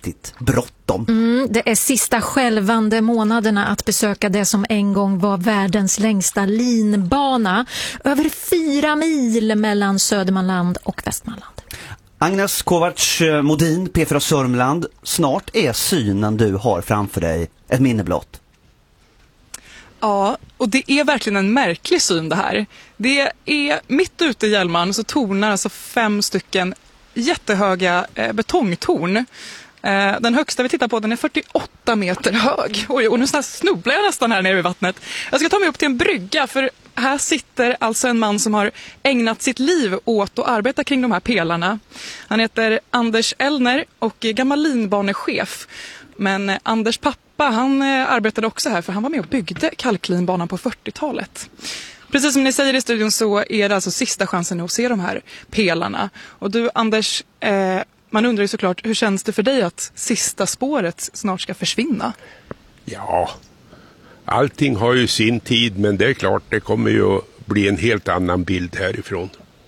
riktigt bråttom. Det är sista skälvande månaderna att besöka det som en gång var världens längsta linbana. Över 4 mil mellan Södermanland och Västmanland. Agnes Kovacs Modin, P4 Sörmland. Snart är synen du har framför dig ett minne blott. Ja, och det är verkligen en märklig syn det här. Det är mitt ute i Hjälmaren så tornar alltså 5 stycken jättehöga betongtorn. Den högsta vi tittar på, den är 48 meter hög. Oj, och nu snubblar jag nästan här nere vid vattnet. Jag ska ta mig upp till en brygga, för här sitter alltså en man som har ägnat sitt liv åt att arbeta kring de här pelarna. Han heter Anders Ellner och är gammal linbanechef. Men Anders pappa, han arbetade också här, för han var med och byggde kalklinbanan på 40-talet. Precis som ni säger i studion så är det alltså sista chansen att se de här pelarna. Och du, Anders, man undrar ju såklart, hur känns det för dig att sista spåret snart ska försvinna? Ja, allting har ju sin tid, men det är klart, det kommer ju att bli en helt annan bild härifrån.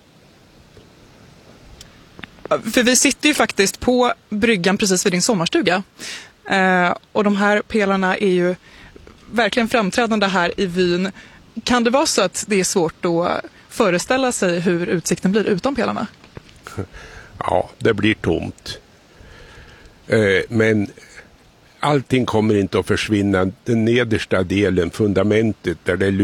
För vi sitter ju faktiskt på bryggan precis vid din sommarstuga. Och de här pelarna är ju verkligen framträdande här i vyn. Kan det vara så att det är svårt att föreställa sig hur utsikten blir utan pelarna? Ja, det blir tomt. Men allting kommer inte att försvinna. Den nedersta delen, fundamentet där det